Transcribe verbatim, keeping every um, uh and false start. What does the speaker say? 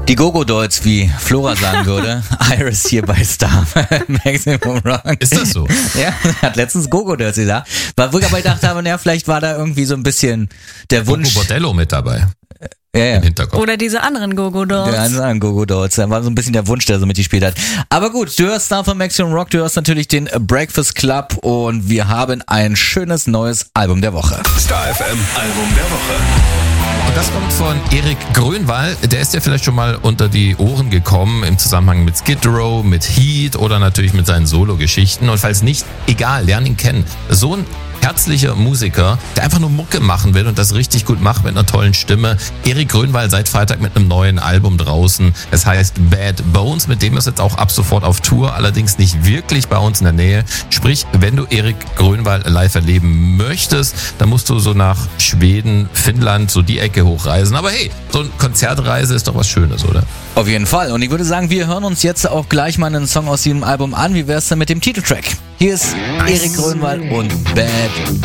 Die Go-Go Dolls, wie Flora sagen würde. Iris hier bei Star Maximum Rock. Ist das so? Ja, hat letztens Go-Go Dolls gesagt. Weil wir aber gedacht haben, ja, vielleicht war da irgendwie so ein bisschen der Wunsch. Coco Bordello mit dabei. Ja, ja. Im Hinterkopf. Oder diese anderen Go-Go-Dolls. Der anderen Go-Go Dolls. Da war so ein bisschen der Wunsch, der so mitgespielt hat. Aber gut, du hörst Star von Maximum Rock, du hörst natürlich den Breakfast Club und wir haben ein schönes neues Album der Woche. Star F M Album der Woche. Und das kommt von Erik Grönwall. Der ist ja vielleicht schon mal unter die Ohren gekommen im Zusammenhang mit Skid Row, mit Heat oder natürlich mit seinen Solo-Geschichten. Und falls nicht, egal, lern ihn kennen. So ein herzlicher Musiker, der einfach nur Mucke machen will und das richtig gut macht mit einer tollen Stimme. Erik Grönwall seit Freitag mit einem neuen Album draußen. Es heißt Bad Bones, mit dem ist jetzt auch ab sofort auf Tour, allerdings nicht wirklich bei uns in der Nähe. Sprich, wenn du Erik Grönwall live erleben möchtest, dann musst du so nach Schweden, Finnland, so die Ecke hochreisen. Aber hey, so eine Konzertreise ist doch was Schönes, oder? Auf jeden Fall. Und ich würde sagen, wir hören uns jetzt auch gleich mal einen Song aus diesem Album an. Wie wär's denn mit dem Titeltrack? Hier ist Erik Grönwall und Bad